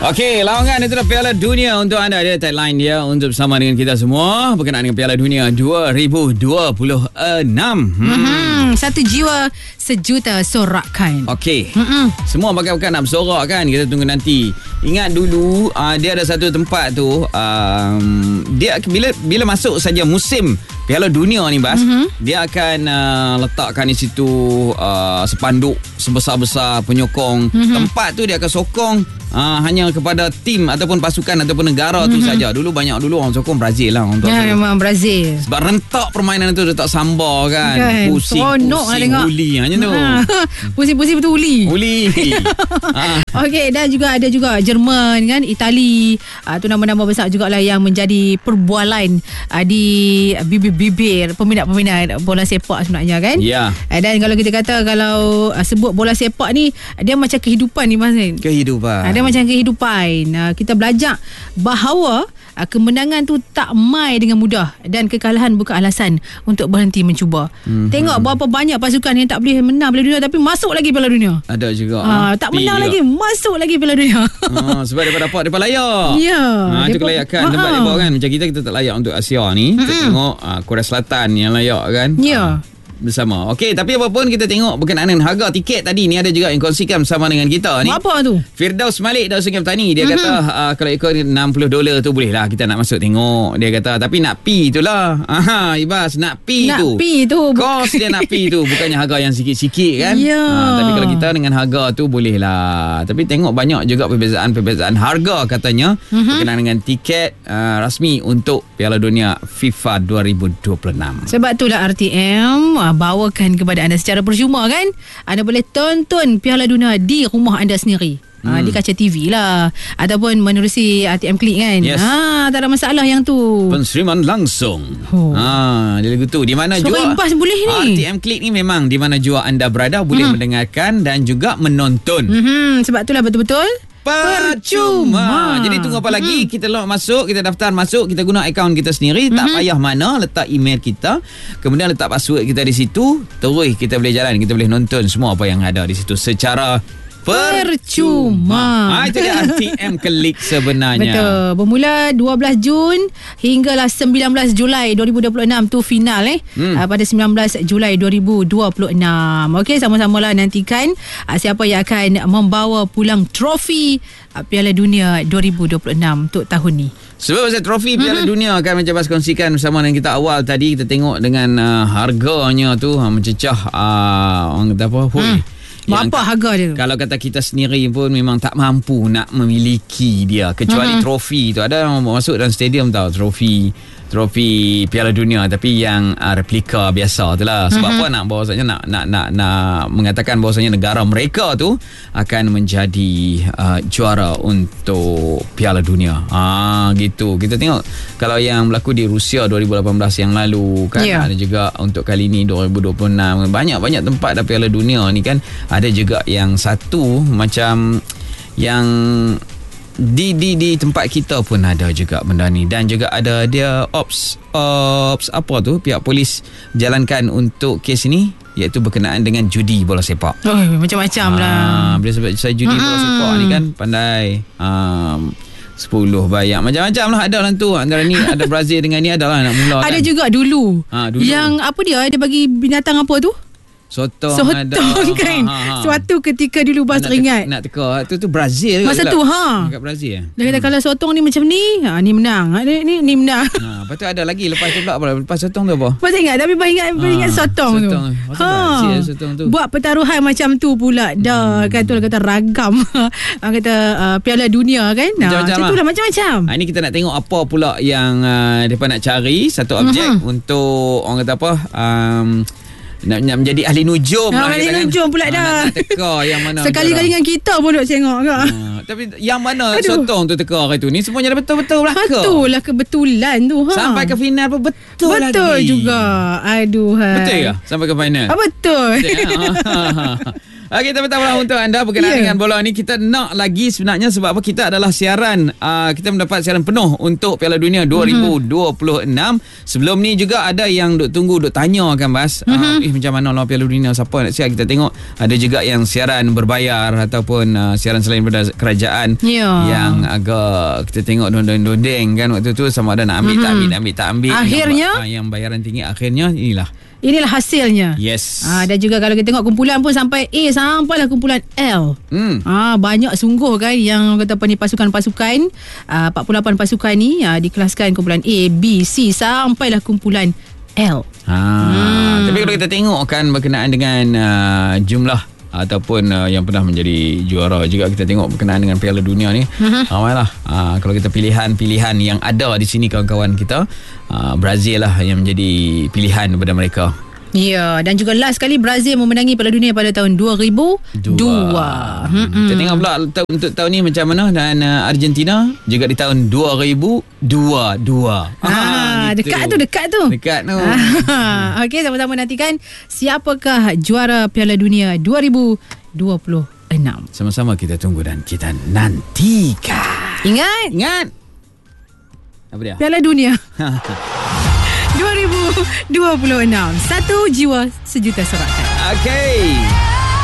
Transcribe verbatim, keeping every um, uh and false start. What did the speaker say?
Okey, lawangan itu adalah Piala Dunia untuk anda. Dia tagline dia untuk bersama dengan kita semua berkenaan dengan Piala Dunia dua ribu dua puluh enam. Hmm. Hmm, satu jiwa sejuta sorakan. Okey. Hmm. Semua bakal-bakal nak bersorak kan. Kita tunggu nanti. Ingat dulu uh, dia ada satu tempat tu um, dia bila bila masuk saja musim Piala Dunia ni Bas, mm-hmm. dia akan uh, letakkan di situ uh, spanduk sebesar-besar penyokong. Mm-hmm. Tempat tu dia akan sokong uh, hanya kepada tim ataupun pasukan ataupun negara mm-hmm. tu saja. Dulu banyak dulu orang sokong Brazil lah. Orang ya, memang Brazil. Sebab rentak permainan tu letak sambar kan. kan. Pusing, Seronok pusing, lah uli macam tu. Ha. Pusing-pusing betul uli. Uli. ha. Okey, dan juga ada juga Jerman kan, Itali. Uh, tu nama-nama besar jugalah yang menjadi perbualan uh, di bibir-bibir peminat-peminat bola sepak sebenarnya kan. Ya. Uh, dan kalau kita kata kalau uh, sebut bola sepak ni, dia macam kehidupan ni Mas. Kehidupan. Uh, dia macam kehidupan. Uh, kita belajar bahawa uh, kemenangan tu tak mai dengan mudah dan kekalahan bukan alasan untuk berhenti mencuba. Mm-hmm. Tengok berapa banyak pasukan yang tak boleh menang Piala Dunia tapi masuk lagi Piala Dunia. Ada juga. Uh, tak menang juga. lagi masuk lagi Piala Dunia. uh, sebab dia dapat dia layak. Ya. Ha, itu kelayakan uh-huh. tempat dia bawa kan. Macam kita kita tak layak untuk Asia ni. Kita mm-hmm. tengok uh, Korea Selatan yang layak kan. Ya. Yeah. Uh, bersama. Okey, tapi apa pun kita tengok berkenaan dengan harga tiket tadi ni ada juga yang kongsikan bersama dengan kita ni. Apa tu? Firdaus Malik dari Sungai Petani. Dia mm-hmm. kata uh, kalau ikut enam puluh dolar tu boleh lah kita nak masuk tengok. Dia kata tapi nak pi itulah. Aha, Ibas nak pi nak tu. Nak pi tu. Kos dia nak pi tu bukannya harga yang sikit-sikit kan. Ya. Ha, tapi kalau kita dengan harga tu boleh lah. Tapi tengok banyak juga perbezaan-perbezaan harga katanya mm-hmm. berkenaan dengan tiket uh, rasmi untuk Piala Dunia FIFA dua ribu dua puluh enam. Sebab itulah R T M uh, bawakan kepada anda secara percuma kan. Anda boleh tonton Piala Dunia di rumah anda sendiri. Hmm. Ha, di kaca T V lah ataupun menerusi R T M Klik kan. Yes. Ha, tak ada masalah yang tu. Penseriman langsung. Oh. Ha, dia lagu tu di mana so, jua impas boleh ni. R T M Klik ni memang di mana jua anda berada boleh hmm. mendengarkan dan juga menonton. Hmm, sebab itulah betul-betul percuma. Jadi tunggu apa lagi? Hmm. Kita log masuk, kita daftar masuk, kita guna akaun kita sendiri, hmm. tak payah mana, letak email kita, kemudian letak password kita di situ, terus kita boleh jalan, kita boleh nonton semua apa yang ada di situ secara percuma. Ha, itu dia R T M Klik sebenarnya. Betul. Bermula dua belas Jun hinggalah sembilan belas Julai dua ribu dua puluh enam tu final eh. Hmm. Uh, pada sembilan belas Julai dua ribu dua puluh enam. Okey, sama-samalah nantikan uh, siapa yang akan membawa pulang trofi uh, Piala Dunia dua ribu dua puluh enam untuk tahun ni. Sebab pasal trofi Piala mm-hmm. Dunia akan macam Bas kongsikan bersama dengan kita awal tadi. Kita tengok dengan uh, harganya tu uh, mencecah uh, orang kata apa? Hui. Hmm. Berapa harga dia? Kalau kata kita sendiri pun memang tak mampu nak memiliki dia. Kecuali uh-huh. trofi tu. Ada yang masuk dalam stadium tau. Trofi trofi Piala Dunia tapi yang uh, replika biasa tu lah. Sebab uh-huh. apa nak bahawasanya nak, nak, nak, nak mengatakan bahawasanya negara mereka tu akan menjadi uh, juara untuk Piala Dunia. Ah, gitu. Kita tengok kalau yang berlaku di Rusia dua ribu lapan belas yang lalu kan. Yeah. Ada juga untuk kali ni dua ribu dua puluh enam. Banyak-banyak tempat dah Piala Dunia ni kan. Ada juga yang satu macam yang di di di tempat kita pun ada juga benda ni dan juga ada dia ops ops apa tu pihak polis jalankan untuk kes ini iaitu berkenaan dengan judi bola sepak. Oh, macam-macam ha, lah. Bila sebab saya judi mm-hmm. bola sepak ni kan pandai um, sepuluh bayar macam-macam lah ada lah tu. Antara ni ada Brazil dengan ni ada lah nak mula kan. Ada juga dulu. Ha, dulu yang apa dia dia bagi binatang apa tu? Sotong, Sotong ada. kan. Ha, ha, ha. Suatu ketika dulu Bas teringat. Nak teka. Itu tu Brazil. Masa tu ha. Dekat Brazil. Dia kata hmm. kalau sotong ni macam ni, ha, ni menang. Ha, ni, ni, ni menang. Ha, lepas tu ada lagi. Lepas tu pula apa? Lepas sotong tu apa? Bas ingat. Tapi Bas ingat, ha, ingat sotong, sotong tu. Ha. Brazil sotong tu. Buat pertaruhan macam tu pula. Dah. Hmm. Kata, kata ragam. Orang kata uh, Piala Dunia kan. Ha, macam tu lah. Macam-macam. Ha, ini kita nak tengok apa pula yang uh, mereka nak cari. Satu objek uh-huh. untuk orang kata apa... Um, Nak, nak menjadi ahli nujum ha, lah. Ahli nujum kan? Pula ha, dah. Nak, nak teka yang mana. Sekali-kali dengan kita pun duk tengok ke. Ha, tapi yang mana Aduh. sotong tu teka hari tu ni semuanya dah betul-betul lah ke? Betul lah kebetulan tu. Ha. Sampai ke final pun betul, betul lagi. Betul juga. Aduh. Betul ke? Sampai ke final? Ha, betul. betul ya? Okey, teman-teman, untuk anda berkenaan yeah. dengan bola ni, kita nak lagi sebenarnya sebab apa, kita adalah siaran uh, kita mendapat siaran penuh untuk Piala Dunia dua ribu dua puluh enam. Mm-hmm. Sebelum ni juga ada yang duk tunggu, duk tanya kan Bas, mm-hmm. uh, eh macam mana lah Piala Dunia, siapa nak siar. Kita tengok ada juga yang siaran berbayar ataupun uh, siaran selain daripada kerajaan yeah. yang agak kita tengok dondeng-dondeng kan waktu tu, sama ada nak ambil mm-hmm. tak ambil, nak ambil tak ambil. Akhirnya yang, uh, yang bayaran tinggi, akhirnya inilah Inilah hasilnya. Yes. Ah, dan juga kalau kita tengok kumpulan pun sampai A, sampailah kumpulan L. Hmm. Ah, banyak sungguh kan yang kata apa ni, pasukan-pasukan, ah, empat puluh lapan pasukan ni ah, dikelaskan kumpulan A, B, C sampailah kumpulan L. Ha. Hmm. Tapi kalau kita tengok kan berkenaan dengan uh, jumlah ataupun uh, yang pernah menjadi juara juga, kita tengok berkenaan dengan Piala Dunia ni, uh-huh. uh, lah, uh, kalau kita pilihan-pilihan yang ada di sini kawan-kawan kita, uh, Brazil lah yang menjadi pilihan daripada mereka. Ya, dan juga last kali Brazil memenangi Piala Dunia pada tahun dua ribu dua. Hmm. Kita tengok pula untuk tahun ni macam mana, dan uh, Argentina juga di tahun dua ribu dua puluh dua. Ah, gitu. Dekat tu, dekat tu. Dekat tu. Okey, sama-sama nantikan siapakah juara Piala Dunia dua ribu dua puluh enam. Sama-sama kita tunggu dan kita nantikan. Ingat, ingat. Apa dia? Piala Dunia dua ribu dua puluh enam. Satu jiwa, sejuta sorakan. Okey.